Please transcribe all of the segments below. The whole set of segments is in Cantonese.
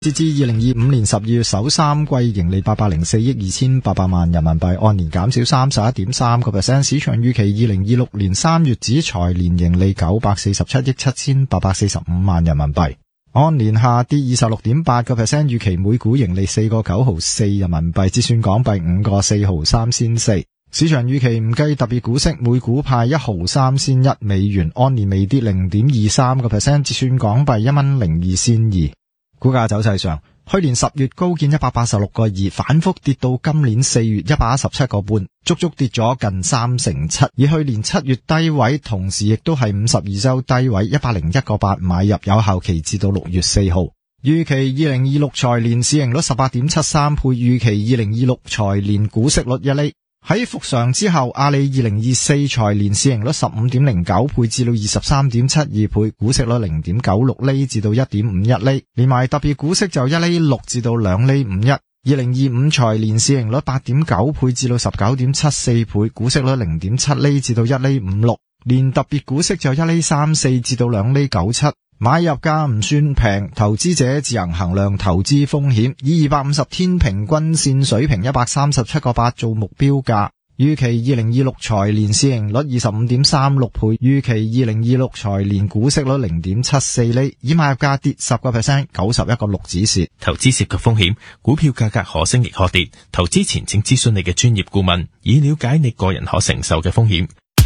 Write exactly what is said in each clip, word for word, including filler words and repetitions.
截至二零二五年十二月首三季盈利八百零四億二千八百萬人民幣，按年減少三十一點三個 percent。市場預期二零二六年三月止財年盈利九百四十七億七千八百四十五萬人民幣，按年下跌二十六點八個 percent。預期每股盈利四個九毫四人民幣，折算港幣五個四毫三仙四。市場預期唔計特別股息，每股派一毫三仙一美元，按年微跌零點二三個 percent， 折算港幣一蚊零二仙二。股價走勢上，去年十月高見一百八十六個二，反覆跌到今年四月一百一十七個半，足足跌咗近三成七。而去年七月低位，同時亦都係五十二周低位一百零一個八買入，有效期至到六月四號。預期二零二六財年市盈率十八點七三倍，預期二零二六財年股息率一厘。喺復常之後，阿里二零二四財年市盈率十五點零九倍至到二十三點七二倍，股息率零點九六厘至到一點五一厘，連埋特別股息就一厘六至到兩厘五一。二零二五財年市盈率八點九倍至到十九點七四倍，股息率零點七厘至到一厘五六，連特別股息就一厘三四至到兩厘九七。買入價唔算平，投資者自行衡量投資風險，以二百五十天平均線水平一百三十七個八做目標價。預期二零二六財年市盈率二十五點三六倍，預期二零二六財年股息率零點七四厘，以買入價跌十個 percent， 九十一個六止蝕。 投資涉及風險，股票價格可升亦可跌，投資前請諮詢你嘅專業顧問，以了解你個人可承受嘅風險。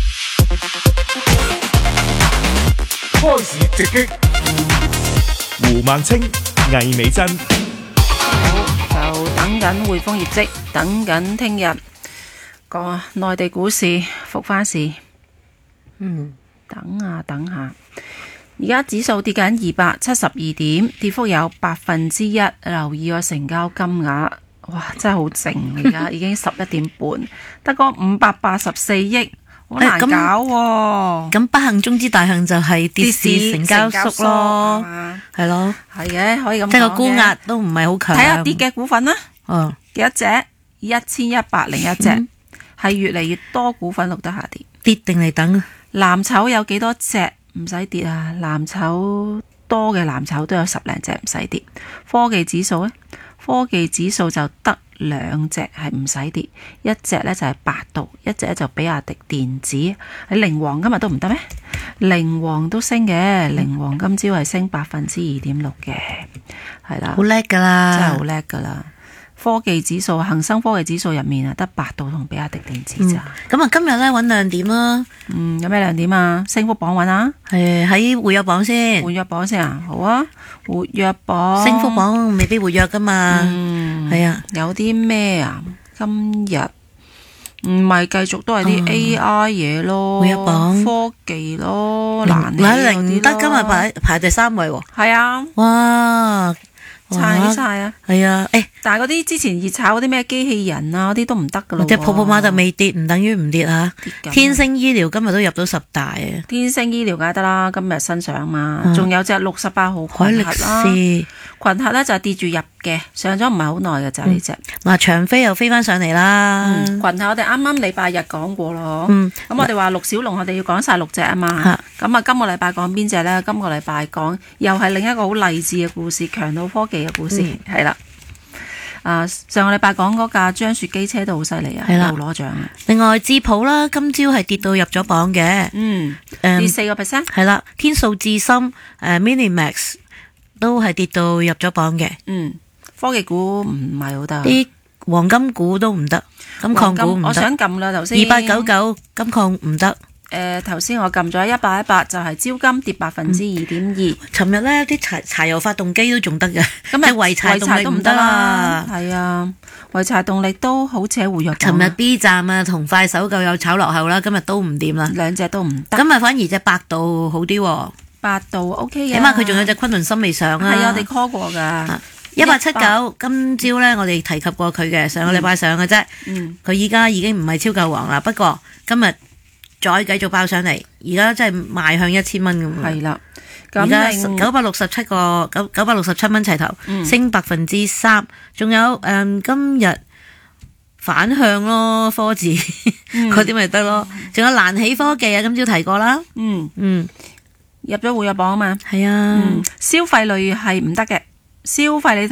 開市直擊，胡孟青、魏美珍， 好就等緊匯豐業績，等緊聽日個內地股市復翻市。嗯，等下等下，而家指數跌緊二百七十二點，跌幅有百分之一。留意個成交金額，哇，真係好靜，而家已經十一點半，得個五百八十四億。好難搞喎， 咁不幸中之大幸就係跌市成交縮咯，係咯， 係嘅，可以咁講嘅。 即係個沽壓都唔係好強。 睇下跌嘅股份啦， 哦， 幾多隻？一千一百零一隻，係、嗯、越嚟越多股份錄得下跌。 跌定嚟等啊！ 藍籌有幾多隻？唔使跌啊！藍籌多嘅藍籌都有十零隻唔使跌。科技指數咧，科技指數就得兩隻係唔使跌，一隻呢就係百度，一隻呢就比亞迪電子。喺寧王今日都唔得咩？寧王都升嘅，寧王今朝係升百分之二點六嘅，係啦， 好叻噶啦， 真係好叻噶啦。科技指數，恒生科技指數入面啊，得百度同比亞迪電子咋。 咁啊、嗯，今日咧揾亮點啦。 嗯，有咩亮點啊？升幅榜揾啊？ 係喺活躍榜先。活躍榜先啊，好啊。活躍榜。 升幅榜未必活躍噶嘛。嗯，係啊。 有啲咩啊？今日唔係繼續都係啲 A I 嘢咯。活躍榜。科技咯，難啲嗰啲咯。 得今日排排第三位喎。 係啊。 哇！ 撐起晒啊！ 係啊，誒， 但係嗰啲之前熱炒嗰啲咩機器人啊，嗰啲都唔得噶咯。 即係泡泡瑪特未跌，唔等於唔跌啊！天星醫療今日都入到十大啊！ 天星醫療梗係得啦，今日新上嘛，仲、嗯、有隻六十八號群核啦。群核咧就係跌住入嘅，上咗唔係好耐嘅就係呢隻。嗱、 嗯，長飛又飛翻上嚟啦。 嗯、群核我哋啱啱禮拜日講過咯。嗯，咁我哋話陸小龍，我哋要講晒六隻啊嘛。咁啊，今個禮拜講邊隻咧？今個禮拜講又係另一個好勵志嘅故事，強島科技嘅故事，係啦、嗯。啊，上個禮拜講嗰架張雪機車都好犀利啊，又攞獎。 另外智普啦，今朝係跌到入咗榜嘅。嗯， 跌四個 percent。 係啦，天數智深誒 Minimax 都係跌到入咗榜嘅。 嗯，科技股唔係好得。 啲黃金股都唔得，金礦股唔得。 我想撳啦，頭先二八九九金礦唔得。 誒，頭先我撳咗一八一八，就係招金跌百分之二點二。 尋日咧啲柴柴油發動機都仲得嘅， 咁啊濰柴動力都唔得啦。 係啊，濰柴動力都好似喺活躍。 尋日 B 站啊同快手夠有炒落後啦，今日都唔掂啦， 兩隻都唔得。 咁啊反而隻百度好啲， 百度 OK 嘅， 起碼佢仲有隻昆侖心未上啊。 係啊，我哋 call 過噶。 一八七九今朝咧我哋提及過佢嘅，上個禮拜上嘅啫。嗯，佢依家已經唔係超購王啦，不過今日再繼續爆上嚟，而家真係邁向一千蚊咁。 係啦， 而家九百六十七個九九百六十七蚊齊頭，嗯、升百分之三。仲有誒、嗯，今日反向咯，科字嗰啲咪得咯。仲有瀾起科技啊，今朝提過啦。嗯嗯，入咗活躍榜啊嘛。係啊，嗯、消費類係唔得嘅，消費你。